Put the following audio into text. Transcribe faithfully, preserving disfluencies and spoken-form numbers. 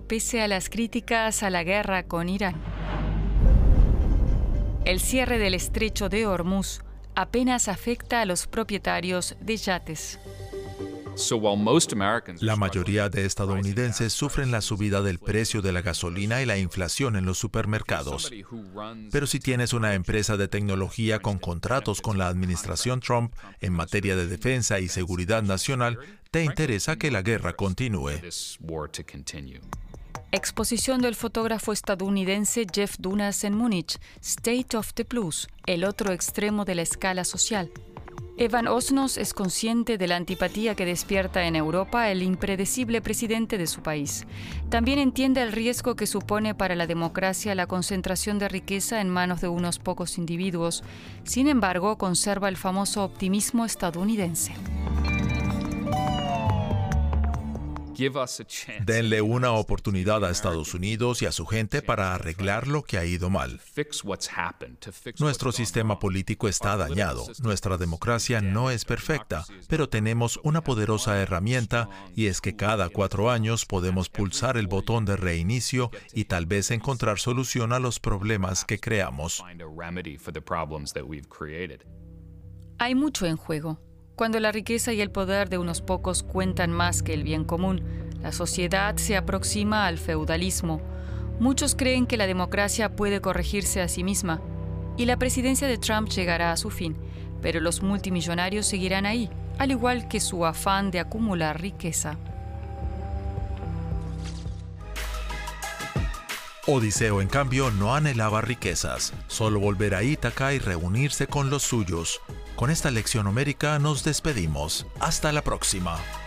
pese a las críticas a la guerra con Irán. El cierre del estrecho de Hormuz apenas afecta a los propietarios de yates. La mayoría de estadounidenses sufren la subida del precio de la gasolina y la inflación en los supermercados. Pero si tienes una empresa de tecnología con contratos con la administración Trump en materia de defensa y seguridad nacional, te interesa que la guerra continúe. Exposición del fotógrafo estadounidense Jeff Dunas en Múnich, State of the Plus, el otro extremo de la escala social. Evan Osnos es consciente de la antipatía que despierta en Europa el impredecible presidente de su país. También entiende el riesgo que supone para la democracia la concentración de riqueza en manos de unos pocos individuos. Sin embargo, conserva el famoso optimismo estadounidense. Denle una oportunidad a Estados Unidos y a su gente para arreglar lo que ha ido mal. Nuestro sistema político está dañado, nuestra democracia no es perfecta, pero tenemos una poderosa herramienta y es que cada cuatro años podemos pulsar el botón de reinicio y tal vez encontrar solución a los problemas que creamos. Hay mucho en juego. Cuando la riqueza y el poder de unos pocos cuentan más que el bien común, la sociedad se aproxima al feudalismo. Muchos creen que la democracia puede corregirse a sí misma y la presidencia de Trump llegará a su fin, pero los multimillonarios seguirán ahí, al igual que su afán de acumular riqueza. Odiseo, en cambio, no anhelaba riquezas, solo volver a Ítaca y reunirse con los suyos. Con esta lección homérica nos despedimos. Hasta la próxima.